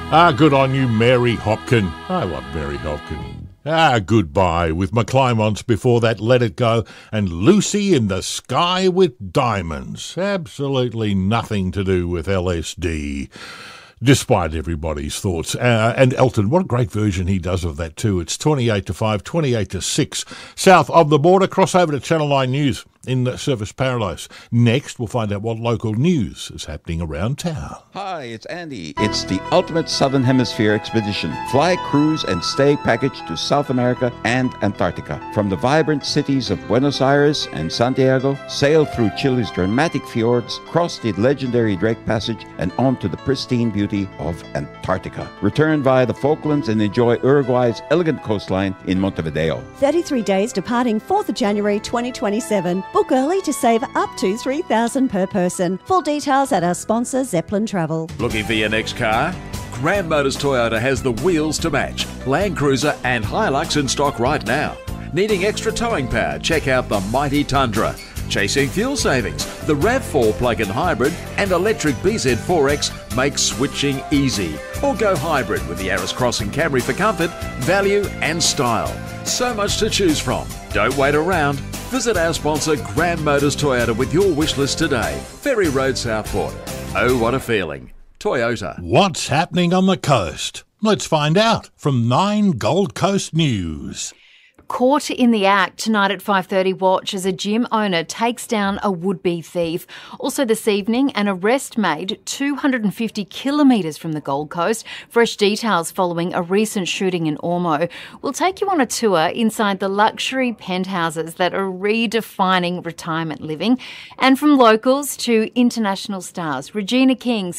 Good on you, Mary Hopkin. I love Mary Hopkin. Goodbye with McClymonts before that, Let It Go, and Lucy in the Sky with Diamonds. Absolutely nothing to do with LSD, despite everybody's thoughts. And Elton, what a great version he does of that too. It's 28 to 5, 28 to 6, south of the border. Cross over to Channel 9 News in Surfers Paradise. Next, we'll find out what local news is happening around town. Hi, it's Andy. It's the ultimate Southern Hemisphere expedition. Fly, cruise, and stay package to South America and Antarctica. From the vibrant cities of Buenos Aires and Santiago, sail through Chile's dramatic fjords, cross the legendary Drake Passage, and on to the pristine beauty of Antarctica. Return via the Falklands and enjoy Uruguay's elegant coastline in Montevideo. 33 days departing 4th of January 2027. Book early to save up to $3,000 per person. Full details at our sponsor, Zeppelin Travel. Looking for your next car? Grand Motors Toyota has the wheels to match. Land Cruiser and Hilux in stock right now. Needing extra towing power? Check out the mighty Tundra. Chasing fuel savings? The RAV4 plug-in hybrid and electric BZ4X make switching easy. Or go hybrid with the Yaris Cross and Camry for comfort, value and style. So much to choose from. Don't wait around. Visit our sponsor Grand Motors Toyota with your wish list today. Ferry Road, Southport. Oh, what a feeling. Toyota. What's happening on the coast? Let's find out from 9 Gold Coast News. Caught in the act tonight at 5:30 watch as a gym owner takes down a would-be thief. Also this evening, an arrest made 250 kilometres from the Gold Coast. Fresh details following a recent shooting in Ormeau. We'll take you on a tour inside the luxury penthouses that are redefining retirement living. And from locals to international stars, Regina King's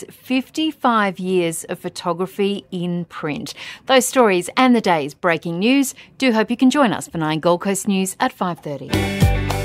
55 years of photography in print. Those stories and the day's breaking news. Do hope you can join us for 9 Gold Coast News at 5:30.